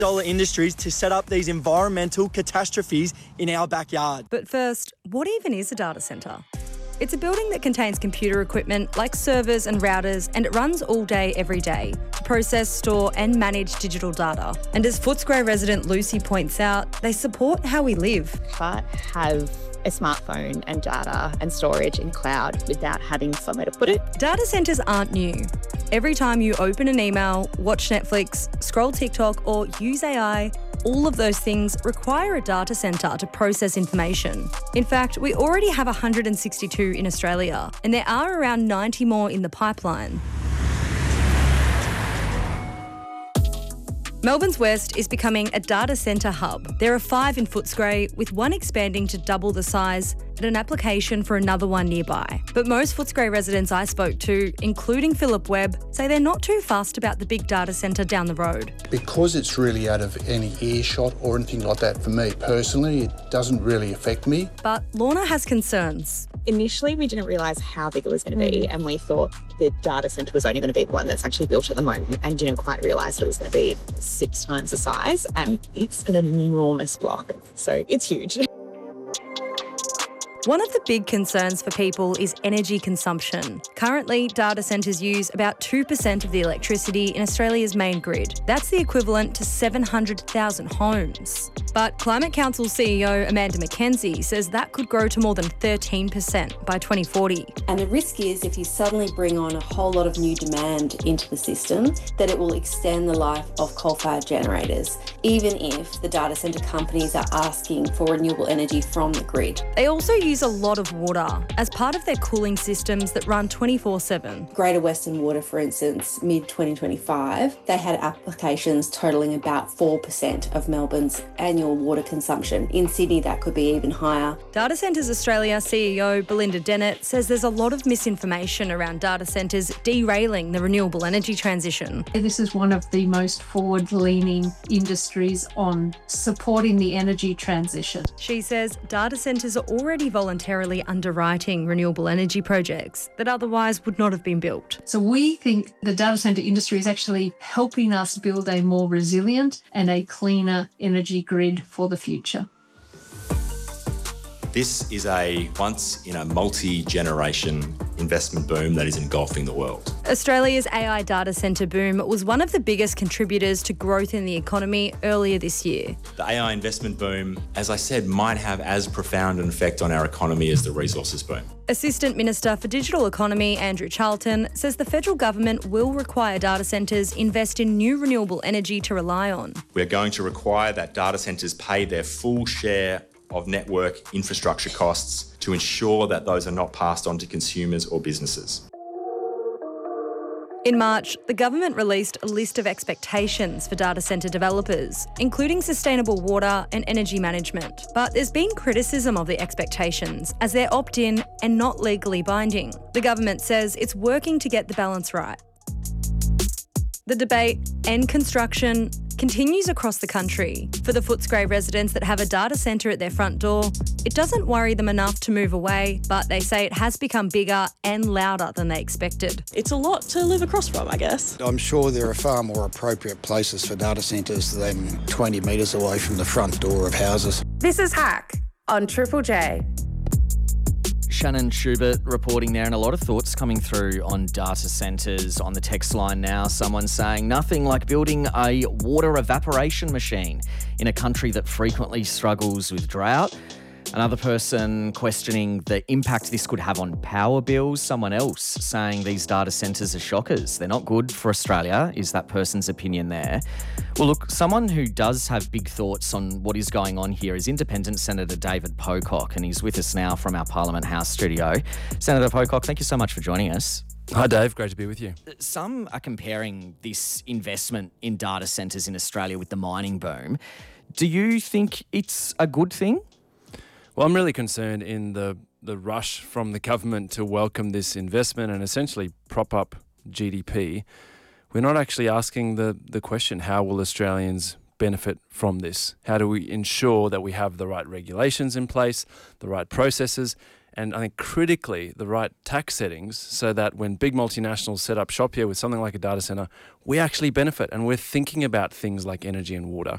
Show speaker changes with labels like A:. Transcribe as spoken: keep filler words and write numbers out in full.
A: dollar industries to set up these environmental catastrophes in our backyard.
B: But first, what even is a data centre? It's a building that contains computer equipment like servers and routers, and it runs all day, every day to process, store and manage digital data. And as Footscray resident Lucy points out, they support how we live.
C: Can't have a smartphone and data and storage in cloud without having somewhere to put it.
B: Data centres aren't new. Every time you open an email, watch Netflix, scroll TikTok or use A I, all of those things require a data centre to process information. In fact, we already have one hundred sixty-two in Australia, and there are around ninety more in the pipeline. Melbourne's West is becoming a data centre hub. There are five in Footscray, with one expanding to double the size and an application for another one nearby. But most Footscray residents I spoke to, including Philip Webb, say they're not too fussed about the big data centre down the road.
D: Because it's really out of any earshot or anything like that for me personally, it doesn't really affect me.
B: But Lorna has concerns.
C: Initially, we didn't realise how big it was going to be, and we thought the data centre was only going to be the one that's actually built at the moment, and didn't quite realise it was going to be six times the size, and it's an enormous block, so it's huge.
B: One of the big concerns for people is energy consumption. Currently, data centres use about two percent of the electricity in Australia's main grid. That's the equivalent to seven hundred thousand homes. But Climate Council C E O Amanda Mackenzie says that could grow to more than thirteen percent by twenty forty.
E: And the risk is if you suddenly bring on a whole lot of new demand into the system, that it will extend the life of coal-fired generators, even if the data centre companies are asking for renewable energy from the grid.
B: They also use use a lot of water as part of their cooling systems that run twenty-four seven.
E: Greater Western Water, for instance, mid twenty twenty-five, they had applications totalling about four percent of Melbourne's annual water consumption. In Sydney, that could be even higher.
B: Data Centres Australia C E O Belinda Dennett says there's a lot of misinformation around data centres derailing the renewable energy transition.
F: This is one of the most forward-leaning industries on supporting the energy transition.
B: She says data centres are already voluntarily underwriting renewable energy projects that otherwise would not have been built.
F: So we think the data centre industry is actually helping us build a more resilient and a cleaner energy grid for the future.
G: This is a once in a multi-generation investment boom that is engulfing the world.
B: Australia's A I data centre boom was one of the biggest contributors to growth in the economy earlier this year.
G: The A I investment boom, as I said, might have as profound an effect on our economy as the resources boom.
B: Assistant Minister for Digital Economy Andrew Charlton says the federal government will require data centres invest in new renewable energy to rely on.
G: We're going to require that data centres pay their full share of network infrastructure costs to ensure that those are not passed on to consumers or businesses.
B: In March, the government released a list of expectations for data centre developers, including sustainable water and energy management. But there's been criticism of the expectations as they're opt-in and not legally binding. The government says it's working to get the balance right. The debate and construction continues across the country. For the Footscray residents that have a data centre at their front door, it doesn't worry them enough to move away, but they say it has become bigger and louder than they expected.
H: It's a lot to live across from, I guess.
D: I'm sure there are far more appropriate places for data centres than twenty metres away from the front door of houses.
I: This is Hack on Triple J.
J: Shannon Schubert reporting there, and a lot of thoughts coming through on data centres on the text line now. Someone saying nothing like building a water evaporation machine in a country that frequently struggles with drought. Another person questioning the impact this could have on power bills. Someone else saying these data centres are shockers. They're not good for Australia, is that person's opinion there. Well, look, someone who does have big thoughts on what is going on here is Independent Senator David Pocock, and he's with us now from our Parliament House studio. Senator Pocock, thank you so much for joining us.
K: Hi, Dave. Great to be with you.
J: Some are comparing this investment in data centres in Australia with the mining boom. Do you think it's a good thing?
K: Well, I'm really concerned in the, the rush from the government to welcome this investment and essentially prop up G D P. We're not actually asking the, the question, how will Australians benefit from this? How do we ensure that we have the right regulations in place, the right processes, and I think critically the right tax settings so that when big multinationals set up shop here with something like a data center, we actually benefit, and we're thinking about things like energy and water.